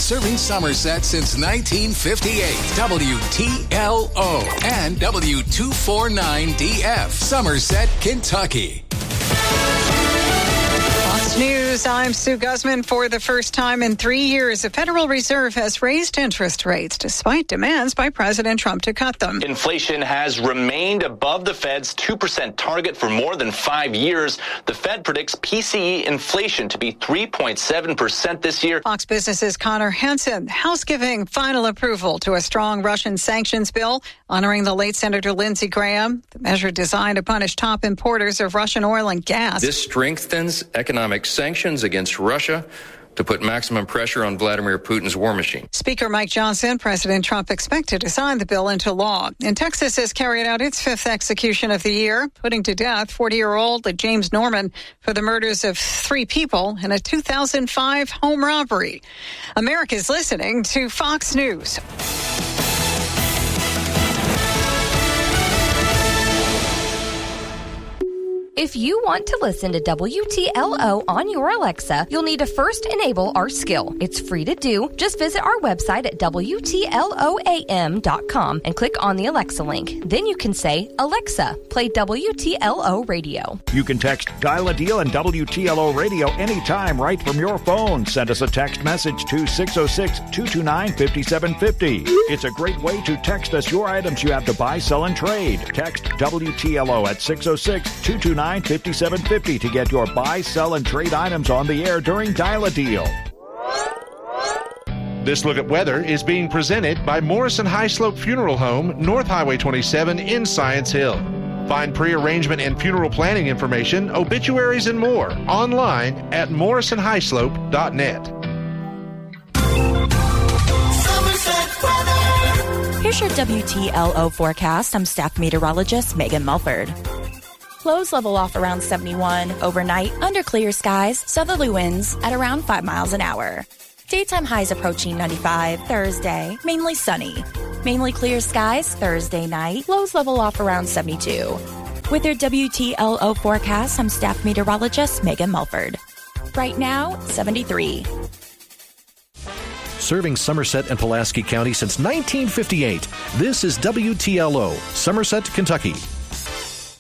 Serving Somerset since 1958. WTLO and W249DF. Somerset, Kentucky. Fox News, I'm Sue Guzman. For the first time in 3 years, the Federal Reserve has raised interest rates despite demands by President Trump to cut them. Inflation has remained above the Fed's 2% target for more than 5 years. The Fed predicts PCE inflation to be 3.7% this year. Fox Business's Connor Hansen. House giving final approval to a strong Russian sanctions bill honoring the late Senator Lindsey Graham. The measure designed to punish top importers of Russian oil and gas. This strengthens economic sanctions against Russia to put maximum pressure on Vladimir Putin's war machine. Speaker Mike Johnson, President Trump expected to sign the bill into law. And Texas has carried out its fifth execution of the year, putting to death 40-year-old James Norman for the murders of 3 people in a 2005 home robbery. America's listening to Fox News. If you want to listen to WTLO on your Alexa, you'll need to first enable our skill. It's free to do. Just visit our website at WTLOAM.com and click on the Alexa link. Then you can say, Alexa, play WTLO Radio. You can text Dial a Deal and WTLO Radio anytime right from your phone. Send us a text message to 606-229-5750. It's a great way to text us your items you have to buy, sell, and trade. Text WTLO at 606-229-5750 to get your buy, sell, and trade items on the air during Dial a Deal. This look at weather is being presented by Morrison High Slope Funeral Home, North Highway 27 in Science Hill. Find pre-arrangement and funeral planning information, obituaries, and more online at morrisonhighslope.net. Here's your WTLO forecast. I'm staff meteorologist Megan Mulford. Lows level off around 71. Overnight, under clear skies, southerly winds at around 5 miles an hour. Daytime highs approaching 95. Thursday, mainly sunny. Mainly clear skies Thursday night. Lows level off around 72. With your WTLO forecast, I'm staff meteorologist Megan Mulford. Right now, 73. Serving Somerset and Pulaski County since 1958. This is WTLO, Somerset, Kentucky.